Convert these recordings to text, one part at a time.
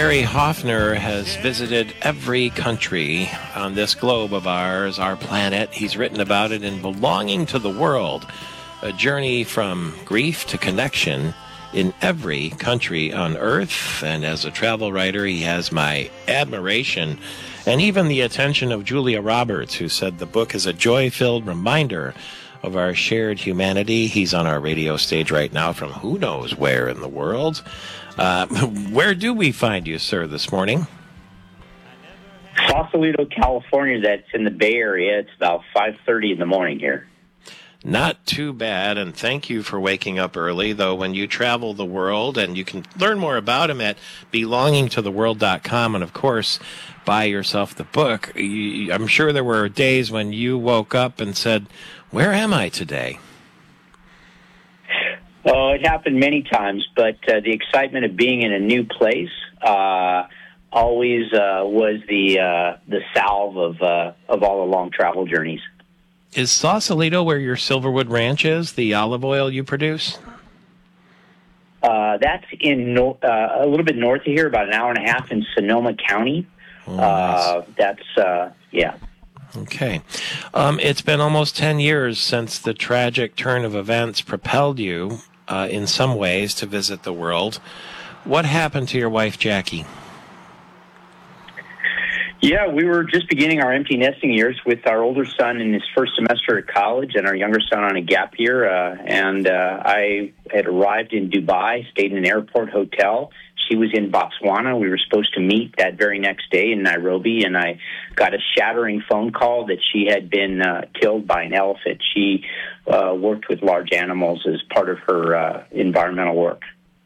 Barry Hoffner has visited every country on this globe of ours, our planet. He's written about it in Belonging to the World, a journey from grief to connection in every country on Earth. And as a travel writer, he has my admiration and even the attention of Julia Roberts, who said the book is a joy-filled reminder of our shared humanity. He's on our radio stage right now from who knows where in the world. Where do we find you, sir, this morning? Sausalito, California. That's in the Bay Area. It's about 5:30 in the morning here. Not too bad, and thank you for waking up early, though when you travel the world, and you can learn more about him at belongingtotheworld.com, and of course, buy yourself the book. I'm sure there were days when you woke up and said, where am I today? Oh, it happened many times, but the excitement of being in a new place always was the salve of all the long travel journeys. Is Sausalito where your Silverwood Ranch is, the olive oil you produce? That's in a little bit north of here, about an hour and a half in Sonoma County. Oh, nice. That's, yeah. Okay. It's been almost 10 years since the tragic turn of events propelled you, in some ways, to visit the world. What happened to your wife, Jackie? Yeah, we were just beginning our empty nesting years with our older son in his first semester at college and our younger son on a gap year. I had arrived in Dubai, stayed in an airport hotel. She was in Botswana. We were supposed to meet that very next day in Nairobi, and I got a shattering phone call that she had been killed by an elephant. She worked with large animals as part of her environmental work.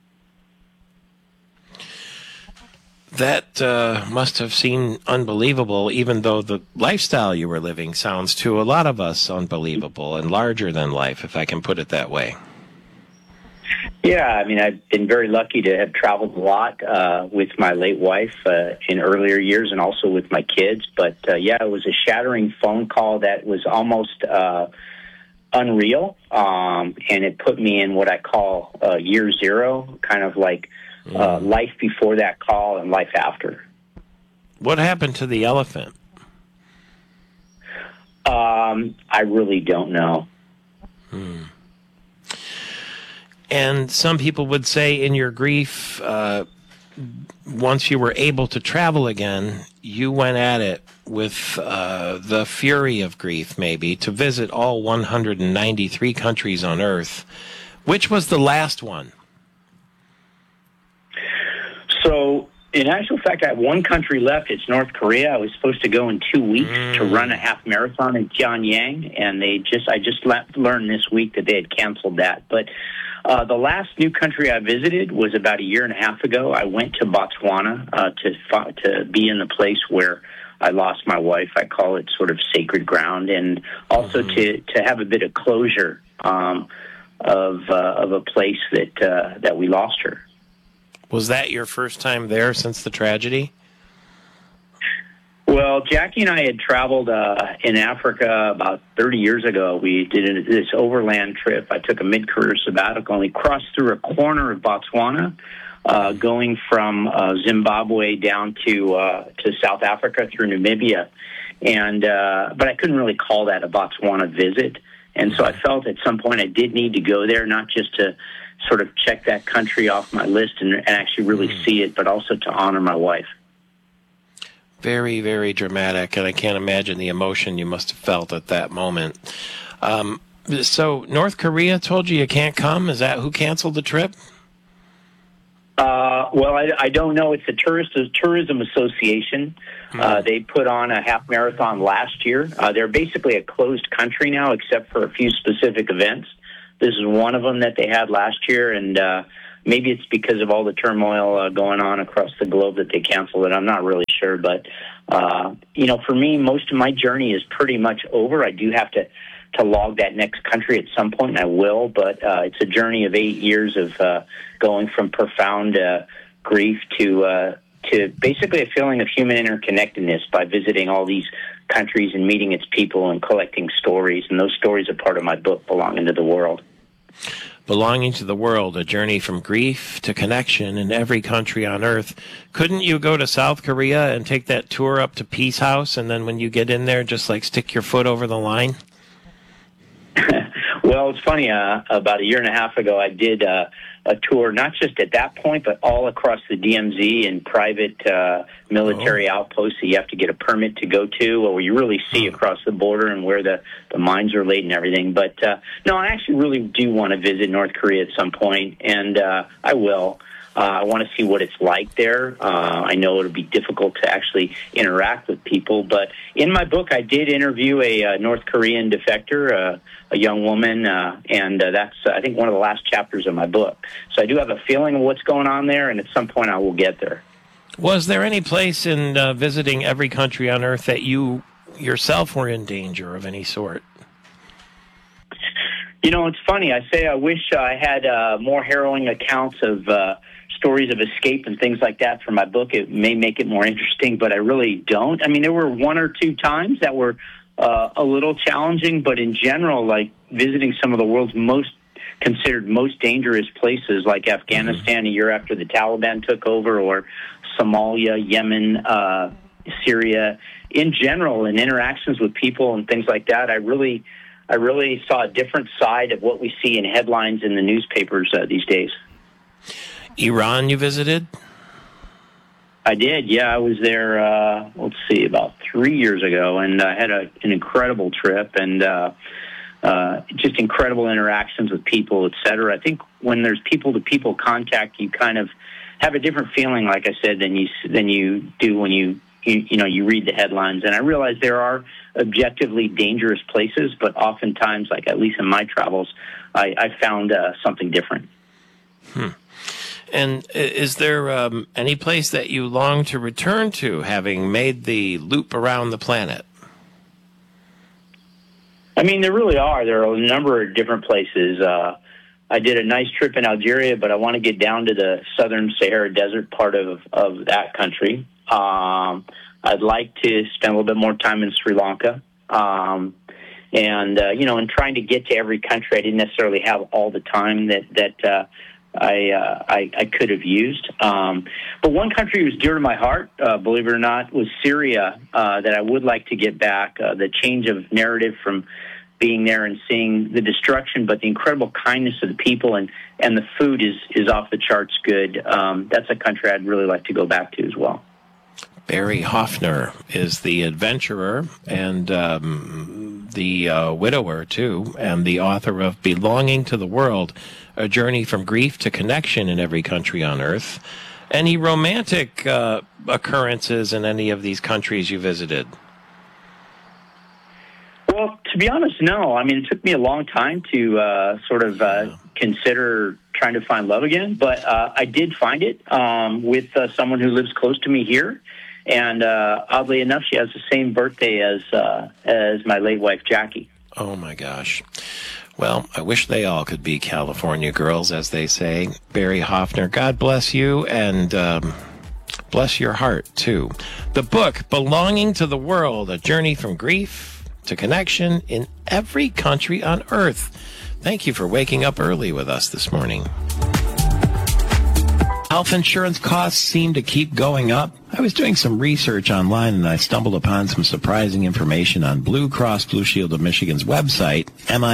That must have seemed unbelievable, even though the lifestyle you were living sounds to a lot of us unbelievable and larger than life, if I can put it that way. Yeah, I mean, I've been very lucky to have traveled a lot with my late wife in earlier years and also with my kids. But, yeah, it was a shattering phone call that was almost unreal, and it put me in what I call year zero, kind of like life before that call and life after. What happened to the elephant? I really don't know. And some people would say in your grief, once you were able to travel again, you went at it with the fury of grief, maybe, to visit all 193 countries on Earth. Which was the last one? So, in actual fact, I have one country left. It's North Korea. I was supposed to go in 2 weeks to run a half marathon in Pyongyang, and I just learned this week that they had canceled that. But the last new country I visited was about a year and a half ago. I went to Botswana to be in the place where I lost my wife. I call it sort of sacred ground, and also to have a bit of closure of a place that we lost her. Was that your first time there since the tragedy? Well, Jackie and I had traveled in Africa about 30 years ago. We did this overland trip. I took a mid-career sabbatical, and we crossed through a corner of Botswana, going from Zimbabwe down to South Africa through Namibia. But I couldn't really call that a Botswana visit. And so I felt at some point I did need to go there, not just to sort of check that country off my list and actually really see it, but also to honor my wife. Very, very dramatic, and I can't imagine the emotion you must have felt at that moment. So North Korea told you can't come? Is that who canceled the trip? Well, I don't know. It's the Tourism Association. They put on a half marathon last year. They're basically a closed country now, except for a few specific events. This is one of them that they had last year, and maybe it's because of all the turmoil going on across the globe that they canceled it. I'm not really sure, but for me, most of my journey is pretty much over. I do have to log that next country at some point, and I will, but it's a journey of 8 years of going from profound grief to basically a feeling of human interconnectedness by visiting all these countries and meeting its people and collecting stories, and those stories are part of my book, Belonging to the World. Belonging to the World, A Journey from Grief to Connection in Every Country on Earth. Couldn't you go to South Korea and take that tour up to Peace House, and then when you get in there, just like stick your foot over the line? Well, it's funny. About a year and a half ago, I did a tour, not just at that point, but all across the DMZ and private military outposts that you have to get a permit to go to, or you really see across the border and where the mines are laid and everything. But no, I actually really do want to visit North Korea at some point, and I will. I want to see what it's like there. I know it'll be difficult to actually interact with people, but in my book, I did interview a North Korean defector, a young woman, and that's, I think, one of the last chapters of my book. So I do have a feeling of what's going on there, and at some point I will get there. Was there any place in visiting every country on Earth that you yourself were in danger of any sort? You know, it's funny. I say I wish I had more harrowing accounts of stories of escape and things like that for my book. It may make it more interesting, but I really don't. I mean, there were one or two times that were a little challenging, but in general, like visiting some of the world's considered most dangerous places, like Afghanistan a year after the Taliban took over, or Somalia, Yemen, Syria, in general, and interactions with people and things like that, I really saw a different side of what we see in headlines in the newspapers these days. Iran you visited? I did, yeah. I was there, about 3 years ago, and I had an incredible trip, and just incredible interactions with people, et cetera. I think when there's people-to-people contact, you kind of have a different feeling, like I said, than you do when you read the headlines. And I realize there are objectively dangerous places, but oftentimes, like at least in my travels, I found something different. And is there any place that you long to return to, having made the loop around the planet? I mean, there really are. There are a number of different places. I did a nice trip in Algeria, but I want to get down to the southern Sahara Desert part of that country. I'd like to spend a little bit more time in Sri Lanka. In trying to get to every country, I didn't necessarily have all the time that I could have used. But one country was dear to my heart, believe it or not, was Syria, that I would like to get back. The change of narrative from being there and seeing the destruction, but the incredible kindness of the people, and the food is off the charts good. That's a country I'd really like to go back to as well. Barry Hoffner is the adventurer and the widower, too, and the author of Belonging to the World, A Journey from Grief to Connection in Every Country on Earth. Any romantic occurrences in any of these countries you visited? Well, to be honest, no. I mean, it took me a long time to consider trying to find love again, but I did find it with someone who lives close to me here. And oddly enough, she has the same birthday as my late wife, Jackie. Oh, my gosh. Well, I wish they all could be California girls, as they say. Barry Hoffner, God bless you, and bless your heart, too. The book, Belonging to the World, A Journey from Grief to Connection in Every Country on Earth. Thank you for waking up early with us this morning. Health insurance costs seem to keep going up. I was doing some research online and I stumbled upon some surprising information on Blue Cross Blue Shield of Michigan's website,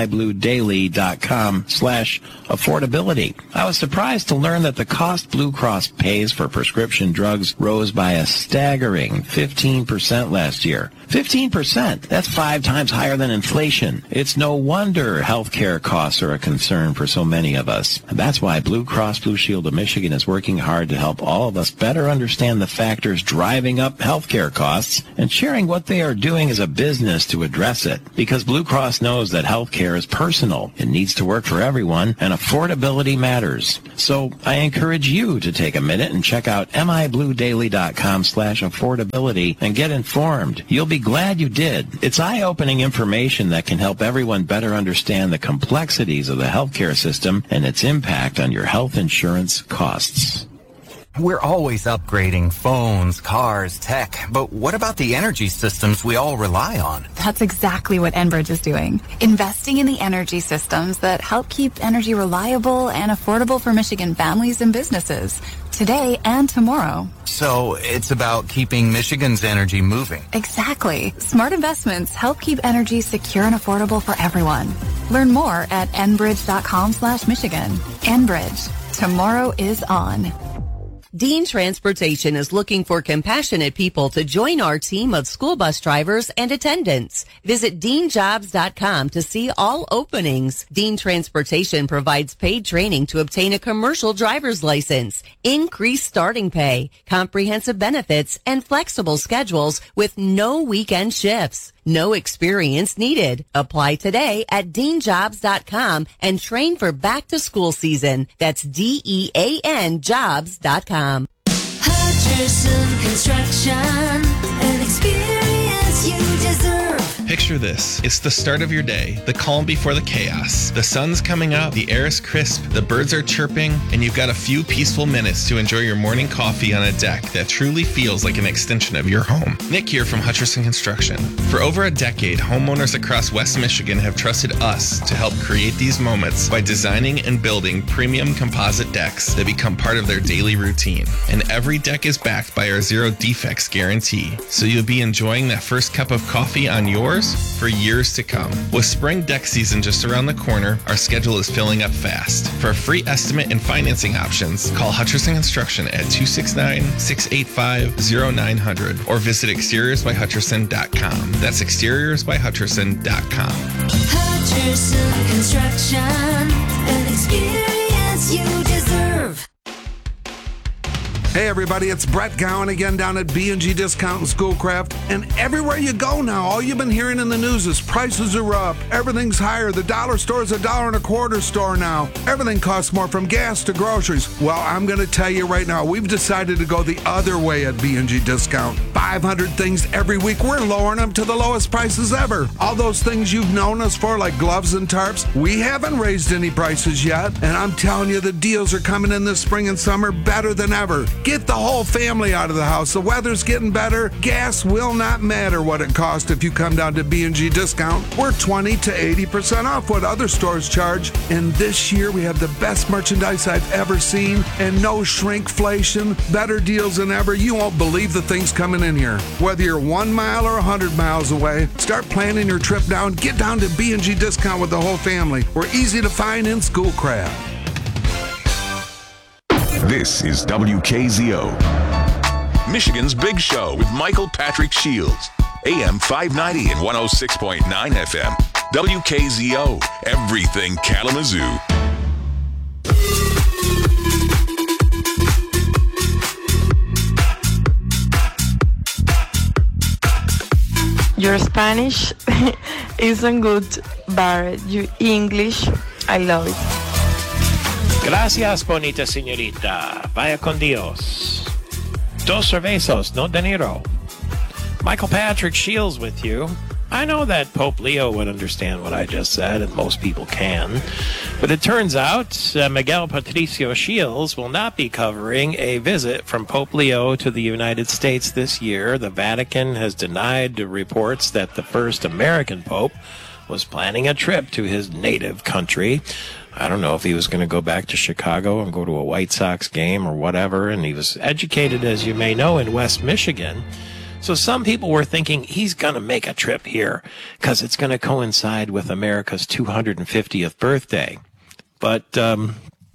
mibluedaily.com/affordability. I was surprised to learn that the cost Blue Cross pays for prescription drugs rose by a staggering 15% last year. 15%? That's 5 times higher than inflation. It's no wonder healthcare costs are a concern for so many of us. And that's why Blue Cross Blue Shield of Michigan is working hard to help all of us better understand the factors driving up healthcare costs and sharing what they are doing as a business to address it. Because Blue Cross knows that healthcare is personal. It needs to work for everyone, and affordability matters. So I encourage you to take a minute and check out mibluedaily.com/affordability and get informed. You'll be glad you did. It's eye-opening information that can help everyone better understand the complexities of the healthcare system and its impact on your health insurance costs. We're always upgrading phones, cars, tech, but what about the energy systems we all rely on? That's exactly what Enbridge is doing. Investing in the energy systems that help keep energy reliable and affordable for Michigan families and businesses, today and tomorrow. So it's about keeping Michigan's energy moving. Exactly. Smart investments help keep energy secure and affordable for everyone. Learn more at enbridge.com/Michigan. Enbridge. Tomorrow is on. Dean Transportation is looking for compassionate people to join our team of school bus drivers and attendants. Visit deanjobs.com to see all openings. Dean Transportation provides paid training to obtain a commercial driver's license, increased starting pay, comprehensive benefits, and flexible schedules with no weekend shifts. No experience needed. Apply today at deanjobs.com and train for back to school season. That's DEAN jobs.com. Hutcherson Construction, an experience you deserve. Picture this. It's the start of your day, the calm before the chaos. The sun's coming up, the air is crisp, the birds are chirping, and you've got a few peaceful minutes to enjoy your morning coffee on a deck that truly feels like an extension of your home. Nick here from Hutcherson Construction. For over a decade, homeowners across West Michigan have trusted us to help create these moments by designing and building premium composite decks that become part of their daily routine. And every deck is backed by our zero defects guarantee, so you'll be enjoying that first cup of coffee on yours for years to come. With spring deck season just around the corner, our schedule is filling up fast. For a free estimate and financing options, call Hutcherson Construction at 269-685-0900 or visit exteriorsbyhutcherson.com. That's exteriorsbyhutcherson.com. Hutcherson Construction, an experience you deserve. Hey everybody, it's Brett Gowan again down at B&G Discount and Schoolcraft. And everywhere you go now, all you've been hearing in the news is prices are up, everything's higher, the dollar store is $1.25 store now. Everything costs more from gas to groceries. Well, I'm going to tell you right now, we've decided to go the other way at B&G Discount. 500 things every week, we're lowering them to the lowest prices ever. All those things you've known us for, like gloves and tarps, we haven't raised any prices yet. And I'm telling you, the deals are coming in this spring and summer better than ever. Get the whole family out of the house. The weather's getting better. Gas will not matter what it costs if you come down to B&G Discount. We're 20 to 80% off what other stores charge. And this year we have the best merchandise I've ever seen and no shrinkflation. Better deals than ever. You won't believe the things coming in here. Whether you're 1 mile or 100 miles away, start planning your trip down. Get down to B&G Discount with the whole family. We're easy to find in Schoolcraft. This is WKZO, Michigan's Big Show with Michael Patrick Shields, AM 590 and 106.9 FM. WKZO, everything Kalamazoo. Your Spanish isn't good, but your English, I love it. Gracias, bonita señorita. Vaya con Dios. Dos cervezas, no dinero. Michael Patrick Shields with you. I know that Pope Leo would understand what I just said, and most people can. But it turns out Miguel Patricio Shields will not be covering a visit from Pope Leo to the United States this year. The Vatican has denied the reports that the first American Pope was planning a trip to his native country. I don't know if he was going to go back to Chicago and go to a White Sox game or whatever. And he was educated, as you may know, in West Michigan. So some people were thinking he's going to make a trip here because it's going to coincide with America's 250th birthday. But no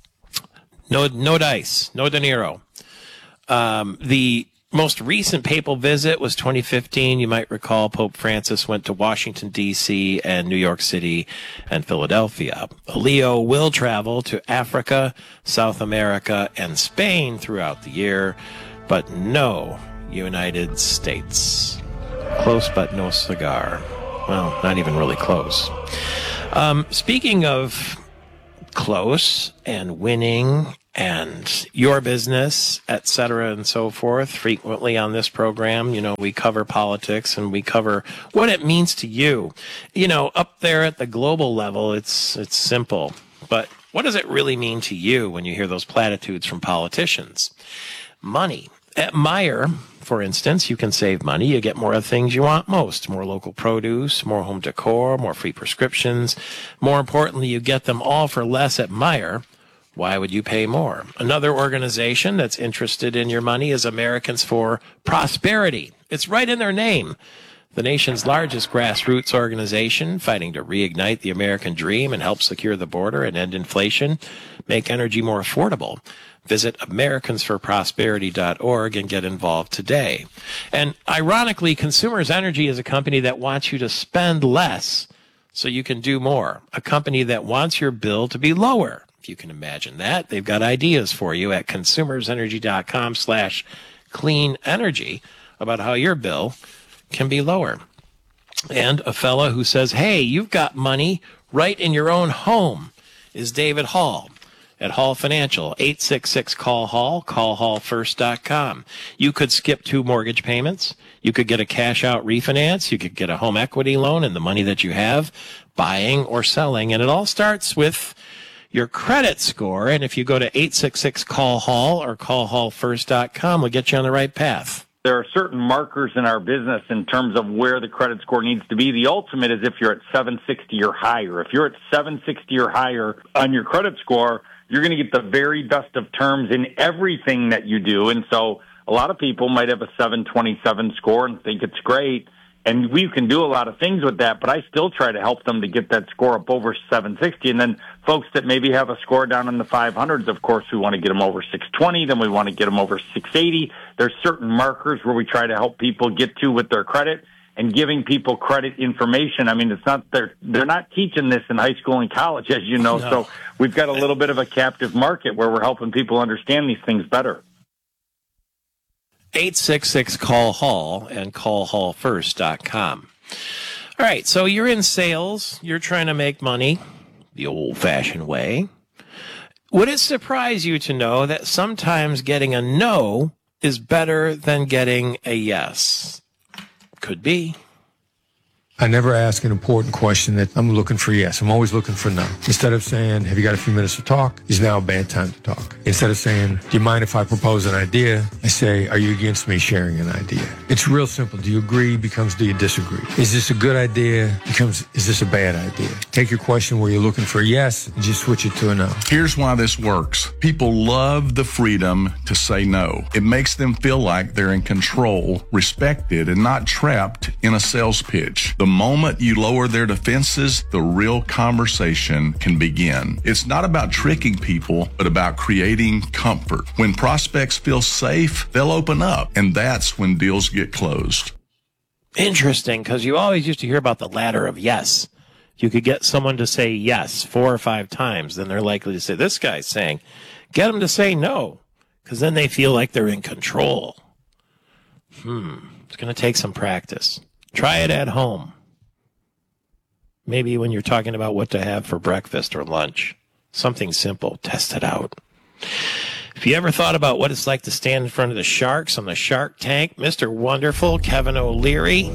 dice, no dinero. The most recent papal visit was 2015. You might recall Pope Francis went to Washington, D.C. and New York City and Philadelphia. Leo will travel to Africa, South America, and Spain throughout the year, but no United States. Close but no cigar. Well, not even really close. Speaking of close and winning and your business, etc., and so forth, frequently on this program, you know, we cover politics and we cover what it means to you. You know, up there at the global level, it's simple. But what does it really mean to you when you hear those platitudes from politicians? money. At Meijer, for instance, you can save money. You get more of the things you want most. More local produce, more home decor, more free prescriptions. More importantly, you get them all for less at Meijer. Why would you pay more? Another organization that's interested in your money is Americans for Prosperity. It's right in their name. The nation's largest grassroots organization fighting to reignite the American dream and help secure the border and end inflation, make energy more affordable. Visit americansforprosperity.org and get involved today. And ironically, Consumers Energy is a company that wants you to spend less so you can do more. A company that wants your bill to be lower. If you can imagine that, they've got ideas for you at consumersenergy.com/clean energy about how your bill can be lower. And a fella who says, hey, you've got money right in your own home is David Hall at Hall Financial, 866-CALL-HALL, callhallfirst.com. You could skip 2 mortgage payments. You could get a cash-out refinance. You could get a home equity loan and the money that you have, buying or selling. And it all starts with your credit score. And if you go to 866-CALL-HALL or callhallfirst.com, we'll get you on the right path. There are certain markers in our business in terms of where the credit score needs to be. The ultimate is if you're at 760 or higher. If you're at 760 or higher on your credit score, you're going to get the very best of terms in everything that you do. And so a lot of people might have a 727 score and think it's great. And we can do a lot of things with that, but I still try to help them to get that score up over 760. And then folks that maybe have a score down in the 500s, of course, we want to get them over 620. Then we want to get them over 680. There's certain markers where we try to help people get to with their credit and giving people credit information. I mean, it's not they're not teaching this in high school and college, as you know. No. So we've got a little bit of a captive market where we're helping people understand these things better. 866-CALL-HALL and callhallfirst.com. All right, so you're in sales. You're trying to make money the old-fashioned way. Would it surprise you to know that sometimes getting a no is better than getting a yes? Could be. I never ask an important question that I'm looking for yes. I'm always looking for no. Instead of saying, have you got a few minutes to talk? Is now a bad time to talk. Instead of saying, do you mind if I propose an idea? I say, are you against me sharing an idea? It's real simple. Do you agree becomes, do you disagree? Is this a good idea becomes, is this a bad idea? Take your question where you're looking for a yes and just switch it to a no. Here's why this works. People love the freedom to say no. It makes them feel like they're in control, respected, and not trapped in a sales pitch. The moment you lower their defenses, the real conversation can begin. It's not about tricking people, but about creating comfort. When prospects feel safe, they'll open up, and that's when deals get closed. Interesting, because you always used to hear about the ladder of yes. You could get someone to say yes 4 or 5 times, then they're likely to say, this guy's saying, get them to say no, because then they feel like they're in control. It's going to take some practice. Try it at home. Maybe when you're talking about what to have for breakfast or lunch. Something simple. Test it out. If you ever thought about what it's like to stand in front of the sharks on the Shark Tank, Mr. Wonderful, Kevin O'Leary,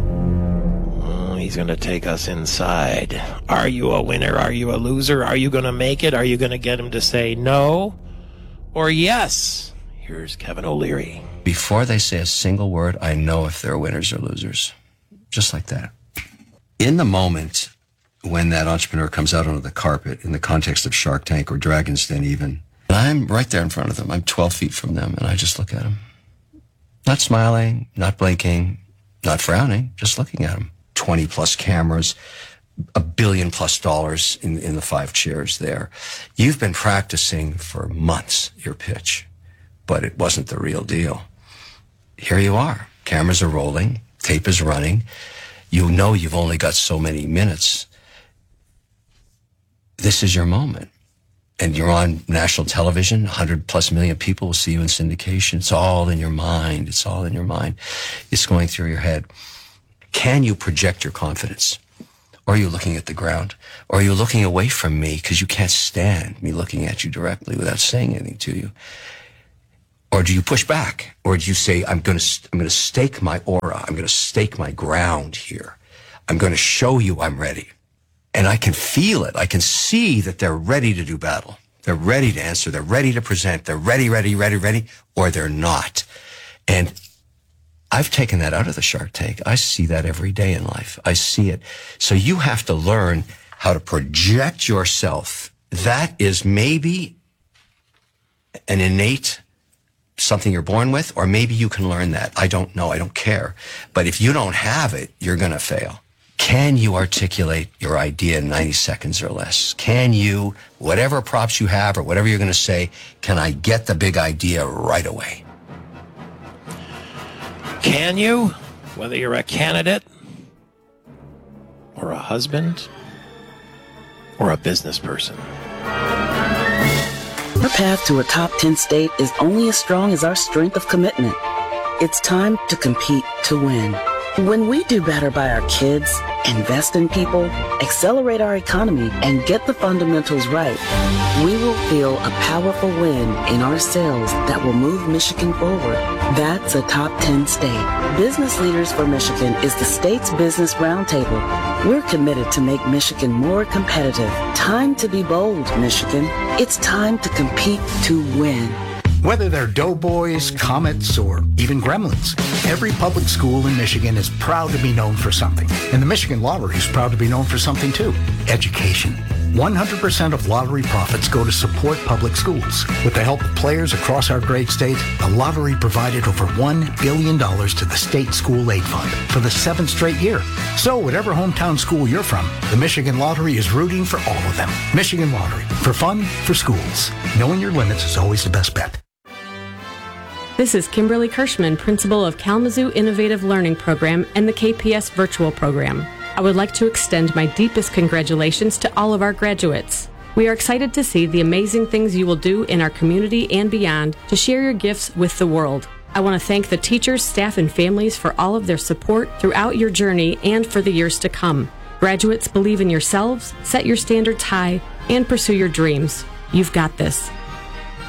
he's going to take us inside. Are you a winner? Are you a loser? Are you going to make it? Are you going to get him to say no or yes? Here's Kevin O'Leary. Before they say a single word, I know if they're winners or losers. Just like that. In the moment when that entrepreneur comes out onto the carpet in the context of Shark Tank or Dragon's Den even, and I'm right there in front of them. I'm 12 feet from them, and I just look at them. Not smiling, not blinking, not frowning, just looking at them. 20-plus cameras, $1 billion+ in the 5 chairs there. You've been practicing for months your pitch, but it wasn't the real deal. Here you are. Cameras are rolling. Tape is running. You know you've only got so many minutes. This is your moment. And you're on national television. 100+ million people will see you in syndication. It's all in your mind. It's all in your mind. It's going through your head. Can you project your confidence? Or are you looking at the ground? Or are you looking away from me because you can't stand me looking at you directly without saying anything to you? Or do you push back? Or do you say, I'm going to stake my aura. I'm going to stake my ground here. I'm going to show you I'm ready. And I can feel it. I can see that they're ready to do battle. They're ready to answer. They're ready to present. They're ready, or they're not. And I've taken that out of the Shark Tank. I see that every day in life. I see it. So you have to learn how to project yourself. That is maybe an innate something you're born with, or maybe you can learn that. I don't know. I don't care. But if you don't have it, you're going to fail. Can you articulate your idea in 90 seconds or less? Can you, whatever props you have or whatever you're going to say, can I get the big idea right away? Can you, whether you're a candidate or a husband or a business person? Our path to a top 10 state is only as strong as our strength of commitment. It's time to compete to win. When we do better by our kids, invest in people, accelerate our economy, and get the fundamentals right, we will feel a powerful win in our sales that will move Michigan forward. That's a top 10 state. Business Leaders for Michigan is the state's business roundtable. We're committed to make Michigan more competitive. Time to be bold, Michigan. It's time to compete to win. Whether they're Doughboys, Comets, or even Gremlins, every public school in Michigan is proud to be known for something. And the Michigan Lottery is proud to be known for something too: education. 100% of lottery profits go to support public schools. With the help of players across our great state, the lottery provided over $1 billion to the State School Aid Fund for the 7th straight year. So whatever hometown school you're from, the Michigan Lottery is rooting for all of them. Michigan Lottery, for fun, for schools. Knowing your limits is always the best bet. This is Kimberly Kirschman, principal of Kalamazoo Innovative Learning Program and the KPS Virtual Program. I would like to extend my deepest congratulations to all of our graduates. We are excited to see the amazing things you will do in our community and beyond to share your gifts with the world. I want to thank the teachers, staff, and families for all of their support throughout your journey and for the years to come. Graduates, believe in yourselves, set your standards high, and pursue your dreams. You've got this.